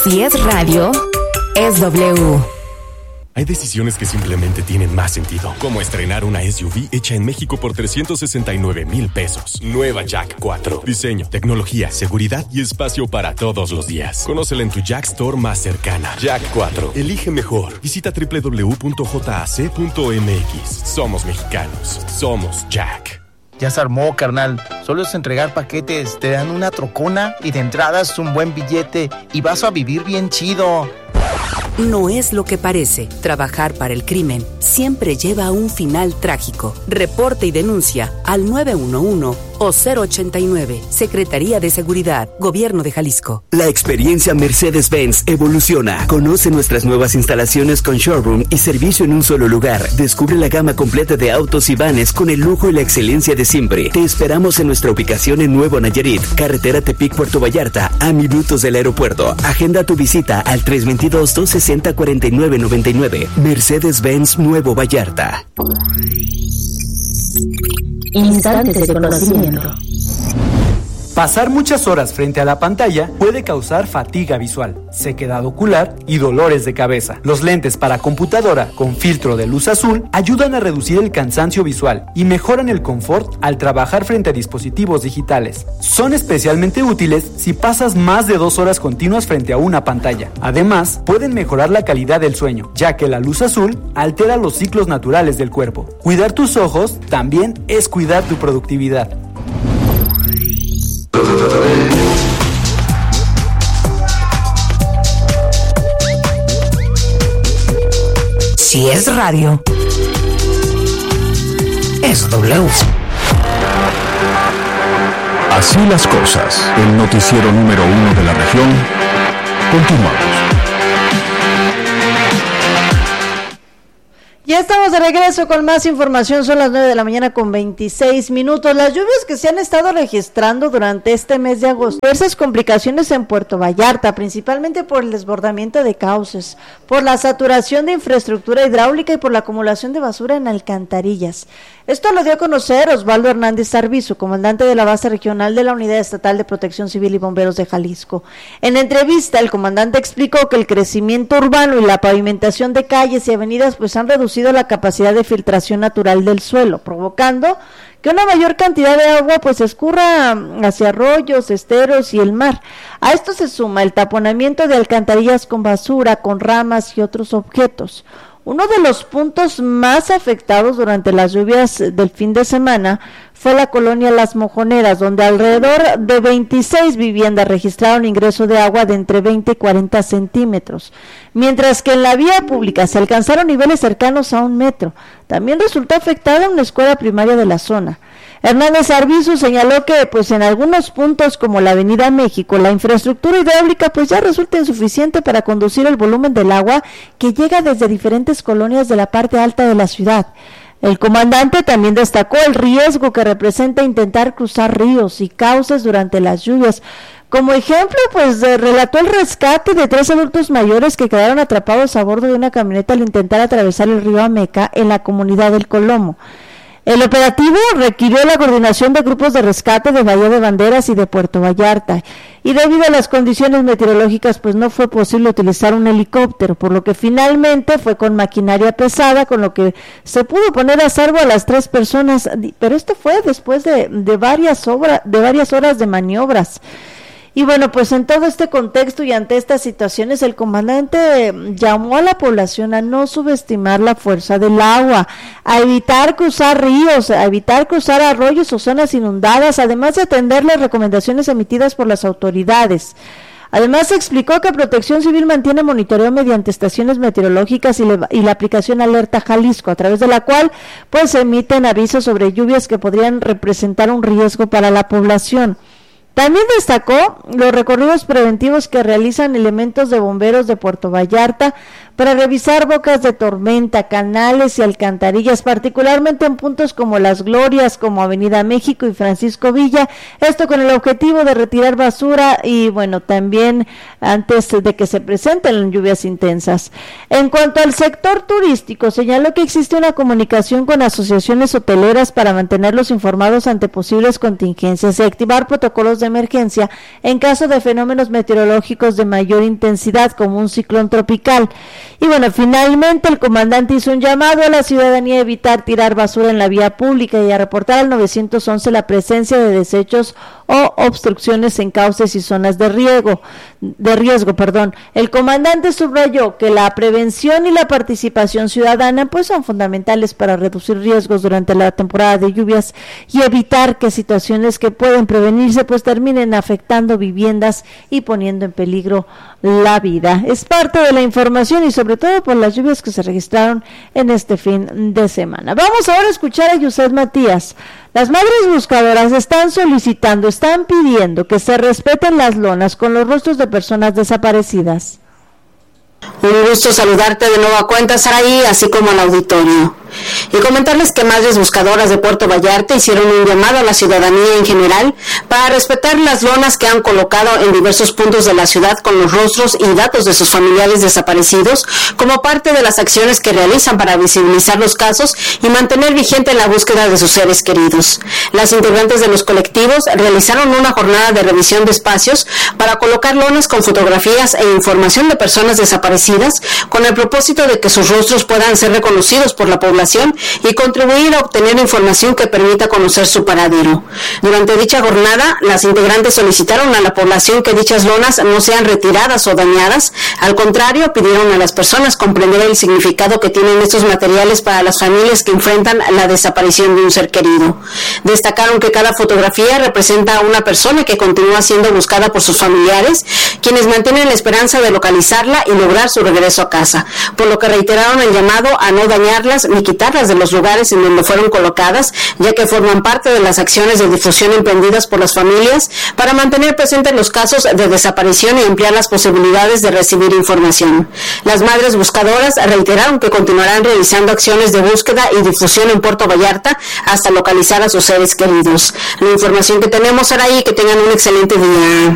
Si es radio, es W. Hay decisiones que simplemente tienen más sentido, como estrenar una SUV hecha en México por 369,000 pesos. Nueva Jack 4. Diseño, tecnología, seguridad y espacio para todos los días. Conócela en tu Jack Store más cercana. Jack 4. Elige mejor. Visita www.jac.mx. Somos mexicanos. Somos Jack. Ya se armó, carnal. Solo es entregar paquetes, te dan una trocona y de entrada es un buen billete y vas a vivir bien chido. No es lo que parece. Trabajar para el crimen siempre lleva a un final trágico. Reporte y denuncia al 911 o 089. Secretaría de Seguridad, Gobierno de Jalisco. La experiencia Mercedes-Benz evoluciona. Conoce nuestras nuevas instalaciones con showroom y servicio en un solo lugar. Descubre la gama completa de autos y vanes con el lujo y la excelencia de siempre. Te esperamos en nuestra ubicación en Nuevo Nayarit, carretera Tepic-Puerto Vallarta, a minutos del aeropuerto. Agenda tu visita al 322-260-4999. Mercedes-Benz Nuevo Vallarta. Instantes de conocimiento. Pasar muchas horas frente a la pantalla puede causar fatiga visual, sequedad ocular y dolores de cabeza. Los lentes para computadora con filtro de luz azul ayudan a reducir el cansancio visual y mejoran el confort al trabajar frente a dispositivos digitales. Son especialmente útiles si pasas más de 2 horas continuas frente a una pantalla. Además, pueden mejorar la calidad del sueño, ya que la luz azul altera los ciclos naturales del cuerpo. Cuidar tus ojos también es cuidar tu productividad. Si es radio, es W. Así las cosas, el noticiero número 1 de la región. Continuamos. Ya estamos de regreso con más información, son las 9 de la mañana con 26 minutos. Las lluvias que se han estado registrando durante este mes de agosto, diversas complicaciones en Puerto Vallarta, principalmente por el desbordamiento de cauces, por la saturación de infraestructura hidráulica y por la acumulación de basura en alcantarillas. Esto lo dio a conocer Osvaldo Hernández Arbizu, comandante de la base regional de la Unidad Estatal de Protección Civil y Bomberos de Jalisco. En entrevista, el comandante explicó que el crecimiento urbano y la pavimentación de calles y avenidas pues han reducido la capacidad de filtración natural del suelo, provocando que una mayor cantidad de agua pues escurra hacia arroyos, esteros y el mar. A esto se suma el taponamiento de alcantarillas con basura, con ramas y otros objetos. Uno de los puntos más afectados durante las lluvias del fin de semana fue la colonia Las Mojoneras, donde alrededor de 26 viviendas registraron ingreso de agua de entre 20 y 40 centímetros, mientras que en la vía pública se alcanzaron niveles cercanos a 1 metro. También resultó afectada una escuela primaria de la zona. Hernández Arbizu señaló que pues en algunos puntos como la Avenida México, la infraestructura hidráulica pues ya resulta insuficiente para conducir el volumen del agua que llega desde diferentes colonias de la parte alta de la ciudad. El comandante también destacó el riesgo que representa intentar cruzar ríos y cauces durante las lluvias. Como ejemplo, pues relató el rescate de 3 adultos mayores que quedaron atrapados a bordo de una camioneta al intentar atravesar el río Ameca en la comunidad del Colomo. El operativo requirió la coordinación de grupos de rescate de Bahía de Banderas y de Puerto Vallarta, y debido a las condiciones meteorológicas pues no fue posible utilizar un helicóptero, por lo que finalmente fue con maquinaria pesada, con lo que se pudo poner a salvo a las 3 personas, pero esto fue después de varias horas de maniobras. Y bueno, pues en todo este contexto y ante estas situaciones, el comandante llamó a la población a no subestimar la fuerza del agua, a evitar cruzar ríos, a evitar cruzar arroyos o zonas inundadas, además de atender las recomendaciones emitidas por las autoridades. Además, explicó que Protección Civil mantiene monitoreo mediante estaciones meteorológicas y la aplicación Alerta Jalisco, a través de la cual pues se emiten avisos sobre lluvias que podrían representar un riesgo para la población. También destacó los recorridos preventivos que realizan elementos de bomberos de Puerto Vallarta para revisar bocas de tormenta, canales y alcantarillas, particularmente en puntos como Las Glorias, como Avenida México y Francisco Villa, esto con el objetivo de retirar basura y bueno, también antes de que se presenten lluvias intensas. En cuanto al sector turístico, señaló que existe una comunicación con asociaciones hoteleras para mantenerlos informados ante posibles contingencias y activar protocolos de emergencia en caso de fenómenos meteorológicos de mayor intensidad como un ciclón tropical. Y bueno, finalmente el comandante hizo un llamado a la ciudadanía a evitar tirar basura en la vía pública y a reportar al 911 la presencia de desechos o obstrucciones en cauces y zonas de riesgo. El comandante subrayó que la prevención y la participación ciudadana pues son fundamentales para reducir riesgos durante la temporada de lluvias y evitar que situaciones que pueden prevenirse pues terminen afectando viviendas y poniendo en peligro la vida. Es parte de la información y sobre todo por las lluvias que se registraron en este fin de semana. Vamos ahora a escuchar a Yuset Matías. Las madres buscadoras están pidiendo que se respeten las lonas con los rostros de personas desaparecidas. Un gusto saludarte de nueva cuenta, Saraí, así como al auditorio. Y comentarles que madres buscadoras de Puerto Vallarta hicieron un llamado a la ciudadanía en general para respetar las lonas que han colocado en diversos puntos de la ciudad con los rostros y datos de sus familiares desaparecidos como parte de las acciones que realizan para visibilizar los casos y mantener vigente la búsqueda de sus seres queridos. Las integrantes de los colectivos realizaron una jornada de revisión de espacios para colocar lonas con fotografías e información de personas desaparecidas con el propósito de que sus rostros puedan ser reconocidos por la población y contribuir a obtener información que permita conocer su paradero. Durante dicha jornada, las integrantes solicitaron a la población que dichas lonas no sean retiradas o dañadas. Al contrario, pidieron a las personas comprender el significado que tienen estos materiales para las familias que enfrentan la desaparición de un ser querido. Destacaron que cada fotografía representa a una persona que continúa siendo buscada por sus familiares, quienes mantienen la esperanza de localizarla y lograr su regreso a casa, por lo que reiteraron el llamado a no dañarlas ni quitarlas de los lugares en donde fueron colocadas, ya que forman parte de las acciones de difusión emprendidas por las familias para mantener presentes los casos de desaparición y ampliar las posibilidades de recibir información. Las madres buscadoras reiteraron que continuarán realizando acciones de búsqueda y difusión en Puerto Vallarta hasta localizar a sus seres queridos. La información que tenemos, Araí, que tengan un excelente día.